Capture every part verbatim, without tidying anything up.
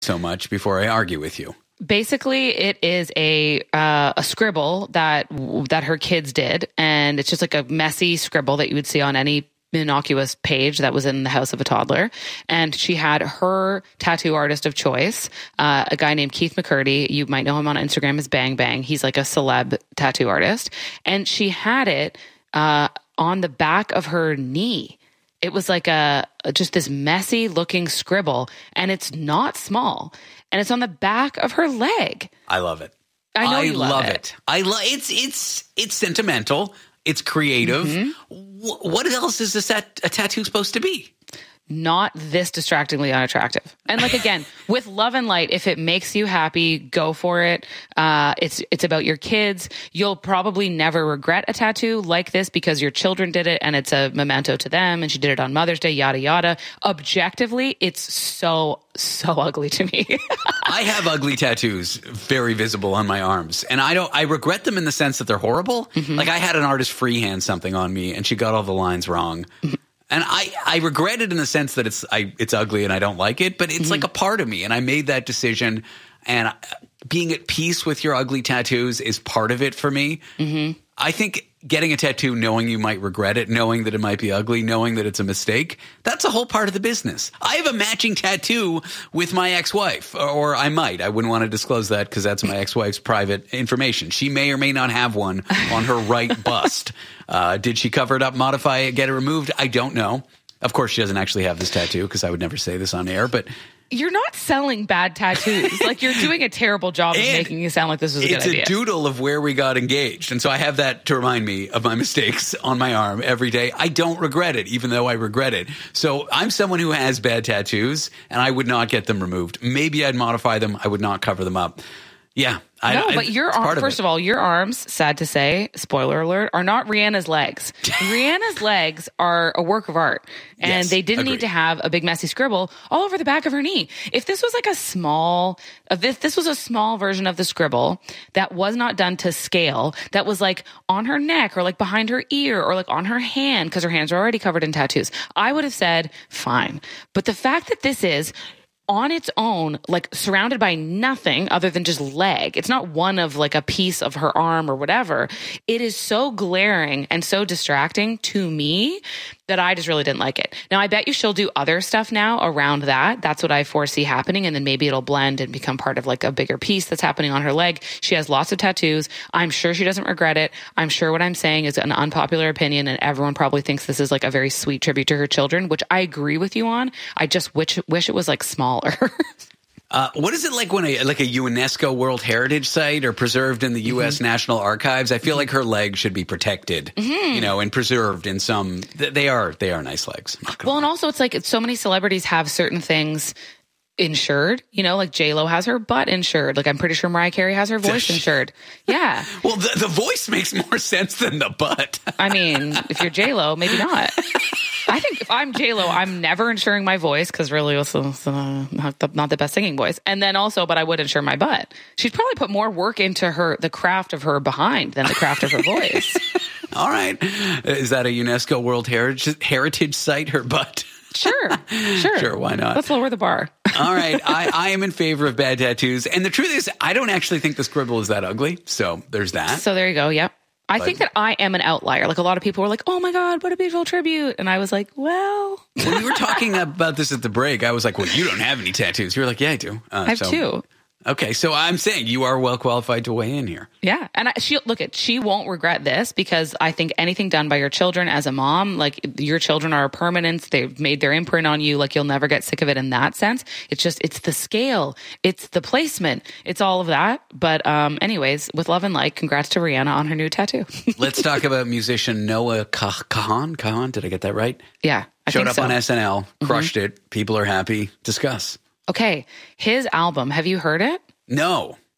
so much before I argue with you. Basically, it is a uh, a scribble that that her kids did, and it's just like a messy scribble that you would see on any innocuous page that was in the house of a toddler. And she had her tattoo artist of choice, uh, a guy named Keith McCurdy. You might know him on Instagram as Bang Bang. He's like a celeb tattoo artist. And she had it uh, on the back of her knee. It was like a just this messy looking scribble, and it's not small. And it's on the back of her leg. I love it. I know I you love, love it. it. I love it's it's it's sentimental. It's creative. Mm-hmm. W- what else is this at, a tattoo supposed to be? Not this distractingly unattractive. And like, again, with Love and Light, if it makes you happy, go for it. Uh, it's, it's about your kids. You'll probably never regret a tattoo like this because your children did it and it's a memento to them. And she did it on Mother's Day, yada, yada. Objectively, it's so, so ugly to me. I have ugly tattoos very visible on my arms, and I don't, I regret them in the sense that they're horrible. Mm-hmm. Like I had an artist freehand something on me and she got all the lines wrong. Mm-hmm. And I, I regret it in the sense that it's I, it's ugly and I don't like it, but it's mm-hmm. like a part of me. And I made that decision. And being at peace with your ugly tattoos is part of it for me. Mm-hmm. I think getting a tattoo knowing you might regret it, knowing that it might be ugly, knowing that it's a mistake, that's a whole part of the business. I have a matching tattoo with my ex-wife, or I might. I wouldn't want to disclose that because that's my ex-wife's private information. She may or may not have one on her right bust. Uh, did she cover it up, modify it, get it removed? I don't know. Of course, she doesn't actually have this tattoo because I would never say this on air, but you're not selling bad tattoos. Like, you're doing a terrible job of making you sound like this was a good idea. It's a doodle of where we got engaged. And so I have that to remind me of my mistakes on my arm every day. I don't regret it, even though I regret it. So I'm someone who has bad tattoos, and I would not get them removed. Maybe I'd modify them. I would not cover them up. Yeah. I, no, I, but your arm, first of all, your arms, sad to say, spoiler alert, are not Rihanna's legs. Rihanna's legs are a work of art, and yes, they didn't agreed. need to have a big messy scribble all over the back of her knee. If this was like a small, if this, this was a small version of the scribble that was not done to scale, that was like on her neck or like behind her ear or like on her hand, because her hands are already covered in tattoos, I would have said, fine. But the fact that this is on its own, like surrounded by nothing other than just leg. It's not one of like a piece of her arm or whatever. It is so glaring and so distracting to me that I just really didn't like it. Now, I bet you she'll do other stuff now around that. That's what I foresee happening. And then maybe it'll blend and become part of like a bigger piece that's happening on her leg. She has lots of tattoos. I'm sure she doesn't regret it. I'm sure what I'm saying is an unpopular opinion, and everyone probably thinks this is like a very sweet tribute to her children, which I agree with you on. I just wish, wish it was like smaller. Uh, what is it like when a like a UNESCO World Heritage Site or preserved in the U S Mm-hmm. National Archives? I feel like her legs should be protected, mm-hmm. you know, and preserved in some. They are they are nice legs. Well, and also it's like so many celebrities have certain things insured, you know, like J-Lo has her butt insured. Like I'm pretty sure Mariah Carey has her voice insured. Yeah. Well, the, the voice makes more sense than the butt. I mean, if you're J-Lo, maybe not. I think if I'm J-Lo, I'm never insuring my voice because really it's uh, not, the, not the best singing voice. And then also, but I would insure my butt. She'd probably put more work into her, the craft of her behind than the craft of her voice. All right. Is that a UNESCO World Heritage, Heritage Site, her butt? Sure. Sure. Sure. Why not? Let's lower the bar. All right. I, I am in favor of bad tattoos. And the truth is, I don't actually think the scribble is that ugly. So there's that. So there you go. Yep. I But- think that I am an outlier. Like a lot of people were like, oh my God, what a beautiful tribute. And I was like, well, When we were talking about this at the break, I was like, well, you don't have any tattoos. You were like, yeah, I do. Uh, I have so- two. Okay. So I'm saying you are well qualified to weigh in here. Yeah. And I, she, look at, she won't regret this because I think anything done by your children as a mom, like your children are a permanence. They've made their imprint on you. Like you'll never get sick of it in that sense. It's just, it's the scale. It's the placement. It's all of that. But, um, anyways, with Love and Light, congrats to Rihanna on her new tattoo. Let's talk about musician Noah Kah- Kahan. Kahan, did I get that right? Yeah. I Showed think up so. on S N L, crushed it. People are happy. Discuss. Okay. His album, have you heard it? No.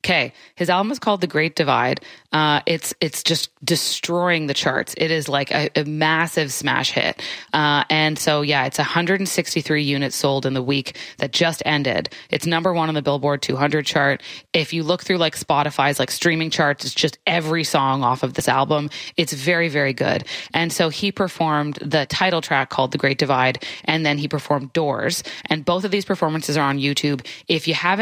Okay, his album is called The Great Divide. Uh, it's it's just destroying the charts. It is like a, a massive smash hit. Uh, and so, yeah, it's one hundred sixty-three units sold in the week that just ended. It's number one on the Billboard two hundred chart. If you look through like Spotify's like streaming charts, it's just every song off of this album. It's very, very good. And so he performed the title track called The Great Divide, and then he performed Doors. And both of these performances are on YouTube. If you haven't